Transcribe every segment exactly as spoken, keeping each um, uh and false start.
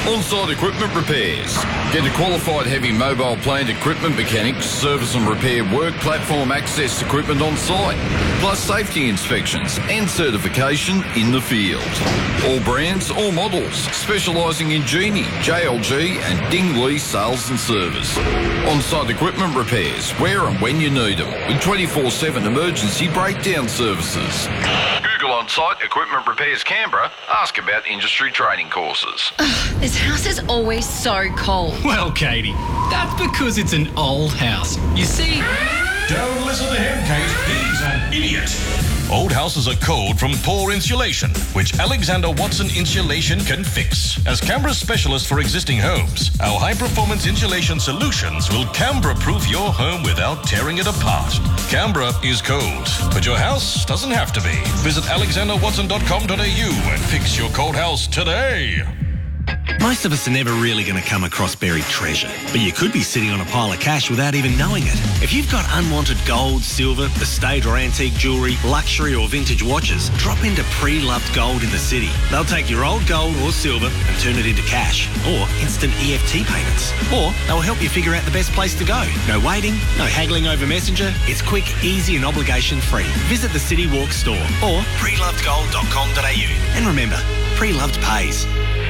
On-site equipment repairs. Get a qualified heavy mobile plant equipment mechanic to service and repair work platform access equipment on site, plus safety inspections and certification in the field. All brands, all models, specialising in Genie, J L G and Dingley sales and service. On-site equipment repairs, where and when you need them, with twenty-four seven emergency breakdown services. Google On-site Equipment Repairs Canberra. Ask about industry training courses. Ugh, this house is always so cold. Well, Katie, that's because it's an old house. You see... Don't listen to him, Kate. He's an idiot. Old houses are cold from poor insulation, which Alexander Watson Insulation can fix. As Canberra's specialist for existing homes, our high-performance insulation solutions will Canberra-proof your home without tearing it apart. Canberra is cold, but your house doesn't have to be. Visit alexander watson dot com dot a u and fix your cold house today. Most of us are never really going to come across buried treasure, but you could be sitting on a pile of cash without even knowing it. If you've got unwanted gold, silver, estate or antique jewellery, luxury or vintage watches, drop into Pre-Loved Gold in the city. They'll take your old gold or silver and turn it into cash, or instant E F T payments. Or they'll help you figure out the best place to go. No waiting, no haggling over Messenger. It's quick, easy and obligation-free. Visit the City Walk store or pre loved gold dot com dot a u. And remember, Pre-Loved pays.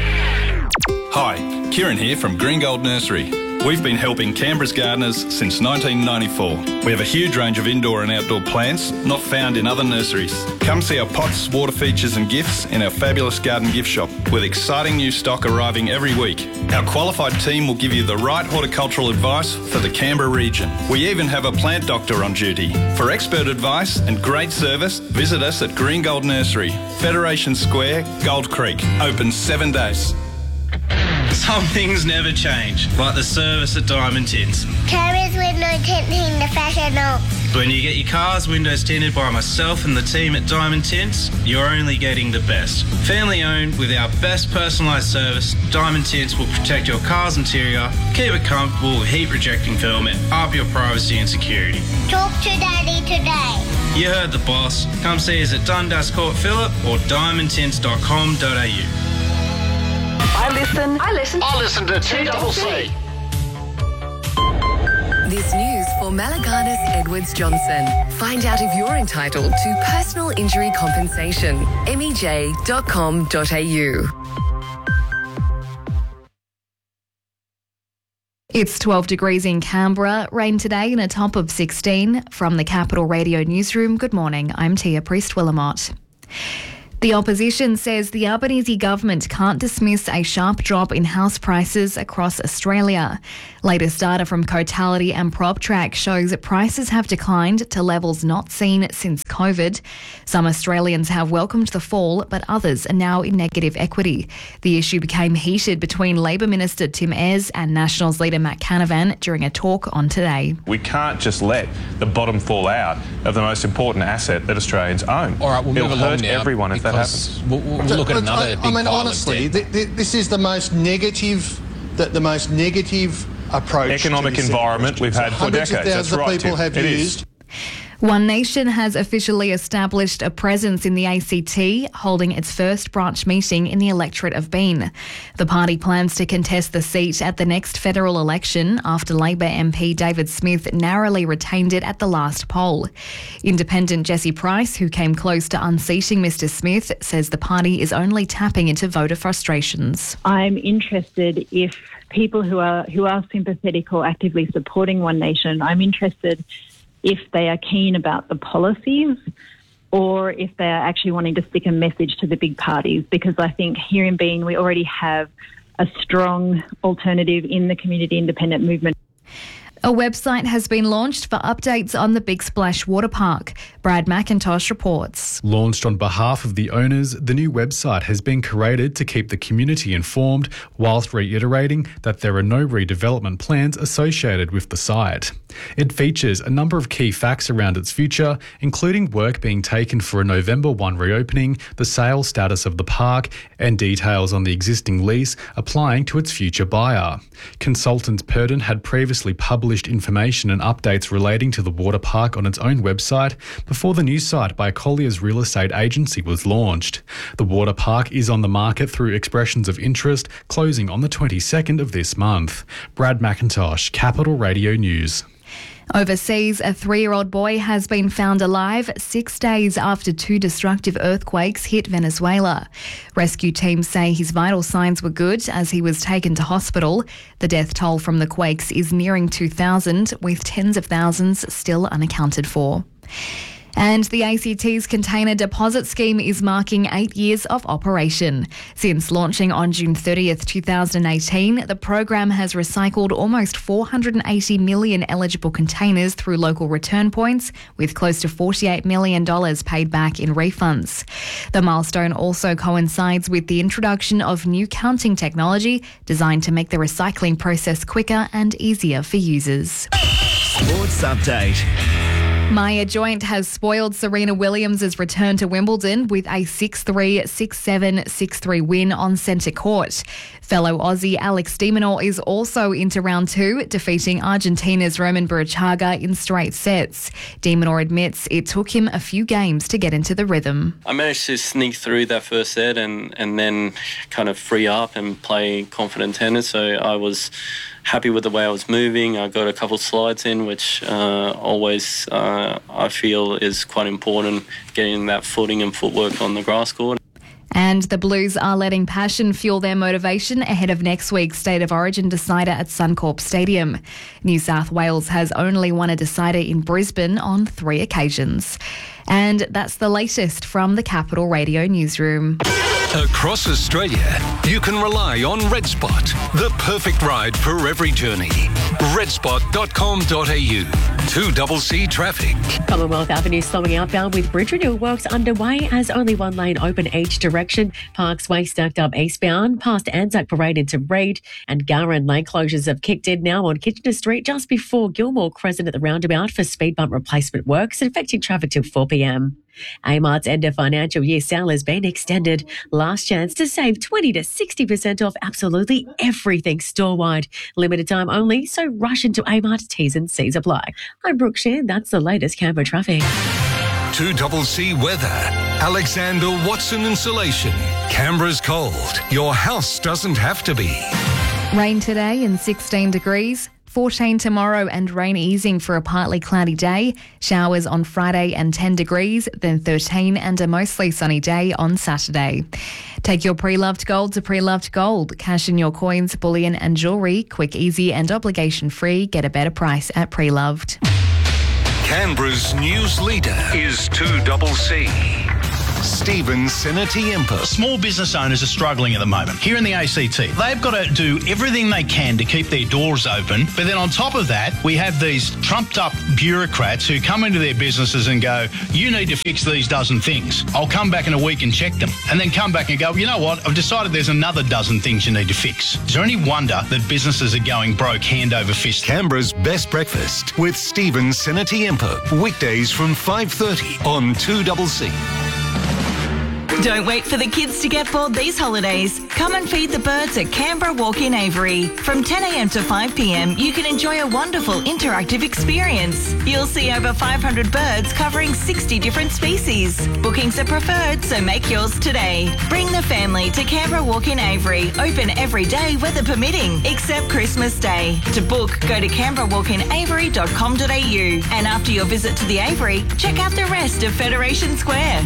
Hi, Kieran here from Green Gold Nursery. We've been helping Canberra's gardeners since nineteen ninety-four. We have a huge range of indoor and outdoor plants not found in other nurseries. Come see our pots, water features and gifts in our fabulous garden gift shop with exciting new stock arriving every week. Our qualified team will give you the right horticultural advice for the Canberra region. We even have a plant doctor on duty. For expert advice and great service, visit us at Green Gold Nursery, Federation Square, Gold Creek. Open seven days. Some things never change, like the service at Diamond Tints. Carriers window tinting the fashion. When you get your car's windows tinted by myself and the team at Diamond Tints, you're only getting the best. Family owned with our best personalised service, Diamond Tints will protect your car's interior, keep it comfortable with heat rejecting film and up your privacy and security. Talk to Daddy today. You heard the boss. Come see us at Dundas Court Phillip or diamond tints dot com dot a u. I listen. I listen. I listen to two double C. This news for Malaganas Edwards Johnson. Find out if you're entitled to personal injury compensation. m e j dot com dot a u. It's twelve degrees in Canberra, rain today and a top of sixteen. From the Capital Radio Newsroom, good morning, I'm Tia Priest-Willamot. The opposition says the Albanese government can't dismiss a sharp drop in house prices across Australia. Latest data from Cotality and PropTrack shows that prices have declined to levels not seen since COVID. Some Australians have welcomed the fall, but others are now in negative equity. The issue became heated between Labor Minister Tim Ayres and Nationals leader Matt Canavan during a talk on Today. We can't just let the bottom fall out of the most important asset that Australians own. All right, we'll It'll move hurt along now everyone if that happens. We'll, we'll, we'll look at another I, big I mean, pile honestly, of debt. th- th- this is the most negative, the, the most negative approach. Economic to this environment we've had for Hundreds decades. of That's thousands right, of people Tim. have It used. is. One Nation has officially established a presence in the A C T, holding its first branch meeting in the electorate of Bean. The party plans to contest the seat at the next federal election after Labor M P David Smith narrowly retained it at the last poll. Independent Jesse Price, who came close to unseating Mister Smith, says the party is only tapping into voter frustrations. I'm interested if people who are who are sympathetic or actively supporting One Nation, I'm interested if they are keen about the policies or if they are actually wanting to stick a message to the big parties, because I think here in Bean we already have a strong alternative in the community independent movement. A website has been launched for updates on the Big Splash Water Park. Brad McIntosh reports. Launched on behalf of the owners, the new website has been created to keep the community informed whilst reiterating that there are no redevelopment plans associated with the site. It features a number of key facts around its future, including work being taken for a November first reopening, the sale status of the park, and details on the existing lease applying to its future buyer. Consultant Purdon had previously published published information and updates relating to the water park on its own website before the new site by Collier's Real Estate Agency was launched. The water park is on the market through expressions of interest, closing on the twenty-second of this month. Brad McIntosh, Capital Radio News. Overseas, a three-year-old boy has been found alive six days after two destructive earthquakes hit Venezuela. Rescue teams say his vital signs were good as he was taken to hospital. The death toll from the quakes is nearing two thousand, with tens of thousands still unaccounted for. And the A C T's container deposit scheme is marking eight years of operation. Since launching on June thirtieth, twenty eighteen, the program has recycled almost four hundred eighty million eligible containers through local return points, with close to forty-eight million dollars paid back in refunds. The milestone also coincides with the introduction of new counting technology designed to make the recycling process quicker and easier for users. Sports Update. Maya Joint has spoiled Serena Williams' return to Wimbledon with a six three, six seven, six three win on centre court. Fellow Aussie Alex de Minaur is also into round two, defeating Argentina's Roman Burruchaga in straight sets. De Minaur admits it took him a few games to get into the rhythm. I managed to sneak through that first set and, and then kind of free up and play confident tennis, so I was happy with the way I was moving. I got a couple slides in, which uh, always uh, I feel is quite important, getting that footing and footwork on the grass court. And the Blues are letting passion fuel their motivation ahead of next week's State of Origin decider at Suncorp Stadium. New South Wales has only won a decider in Brisbane on three occasions. And that's the latest from the Capital Radio newsroom. Across Australia, you can rely on RedSpot, the perfect ride for every journey. red spot dot com dot a u. two C C traffic. Commonwealth Avenue slowing outbound with bridge renewal works underway as only one lane open each direction. Parks Way stacked up eastbound past Anzac Parade into Reid, and Garran lane closures have kicked in now on Kitchener Street just before Gilmore Crescent at the roundabout for speed bump replacement works affecting traffic till four p m. Amart's end of financial year sale has been extended. Last chance to save twenty to sixty percent off absolutely everything store-wide. Limited time only, so rush into Amart. T's and C's apply. I'm Brooke Shan. That's the latest Canberra traffic. two C C weather. Alexander Watson Insulation. Canberra's cold. Your house doesn't have to be. Rain today and sixteen degrees. fourteen tomorrow and rain easing for a partly cloudy day. Showers on Friday and ten degrees, then thirteen and a mostly sunny day on Saturday. Take your pre-loved gold to Pre-Loved Gold. Cash in your coins, bullion and jewellery. Quick, easy and obligation-free. Get a better price at Pre-Loved. Canberra's news leader is two C C. Stephen Senatiempo. Small business owners are struggling at the moment. Here in the A C T, they've got to do everything they can to keep their doors open. But then on top of that, we have these trumped up bureaucrats who come into their businesses and go, you need to fix these dozen things. I'll come back in a week and check them. And then come back and go, you know what? I've decided there's another dozen things you need to fix. Is there any wonder that businesses are going broke hand over fist? Canberra's best breakfast with Stephen Senatiempo. Weekdays from five thirty on two C C. Don't wait for the kids to get bored these holidays. Come and feed the birds at Canberra Walk-in Aviary. From ten a m to five p m, you can enjoy a wonderful interactive experience. You'll see over five hundred birds covering sixty different species. Bookings are preferred, so make yours today. Bring the family to Canberra Walk-in Aviary. Open every day, weather permitting, except Christmas Day. To book, go to canberra walk in aviary dot com dot a u. And after your visit to the aviary, check out the rest of Federation Square.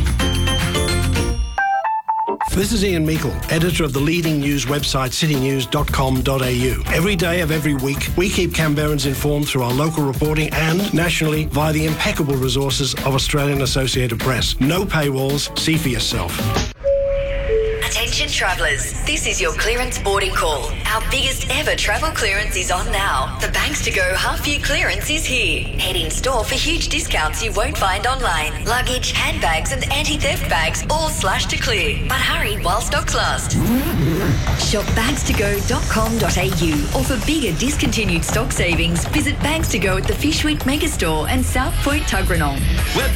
This is Ian Meikle, editor of the leading news website city news dot com dot a u. Every day of every week, we keep Canberrans informed through our local reporting and nationally via the impeccable resources of Australian Associated Press. No paywalls, see for yourself. Attention travellers, this is your clearance boarding call. Our biggest ever travel clearance is on now. The Banks to Go half-year clearance is here. Head in store for huge discounts you won't find online. Luggage, handbags and anti-theft bags all slashed to clear. But hurry while stocks last. Shop bags to go dot com dot a u, or for bigger discontinued stock savings, visit Bags to Go at the Fishwick Megastore and South Point Tuggeranong. We're